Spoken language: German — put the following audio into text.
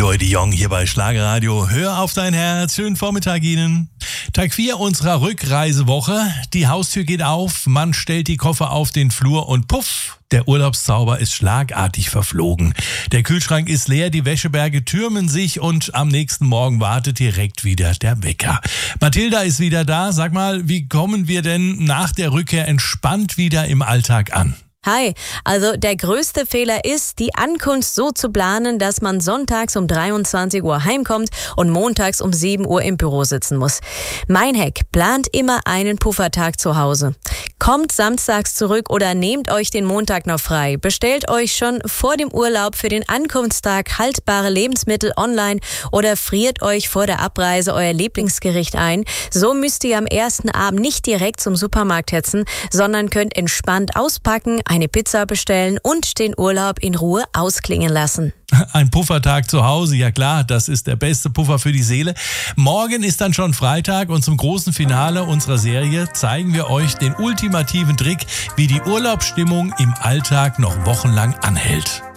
Leute Jong hier bei Schlagerradio. Hör auf dein Herz. Schönen Vormittag Ihnen. Tag 4 unserer Rückreisewoche. Die Haustür geht auf, man stellt die Koffer auf den Flur und puff, der Urlaubszauber ist schlagartig verflogen. Der Kühlschrank ist leer, die Wäscheberge türmen sich und am nächsten Morgen wartet direkt wieder der Wecker. Mathilda ist wieder da. Sag mal, wie kommen wir denn nach der Rückkehr entspannt wieder im Alltag an? Hi, also der größte Fehler ist, die Ankunft so zu planen, dass man sonntags um 23 Uhr heimkommt und montags um 7 Uhr im Büro sitzen muss. Mein Hack: plant immer einen Puffertag zu Hause. Kommt samstags zurück oder nehmt euch den Montag noch frei. Bestellt euch schon vor dem Urlaub für den Ankunftstag haltbare Lebensmittel online oder friert euch vor der Abreise euer Lieblingsgericht ein. So müsst ihr am ersten Abend nicht direkt zum Supermarkt hetzen, sondern könnt entspannt auspacken, eine Pizza bestellen und den Urlaub in Ruhe ausklingen lassen. Ein Puffertag zu Hause, ja klar, das ist der beste Puffer für die Seele. Morgen ist dann schon Freitag und zum großen Finale unserer Serie zeigen wir euch den ultimativen Trick, wie die Urlaubsstimmung im Alltag noch wochenlang anhält.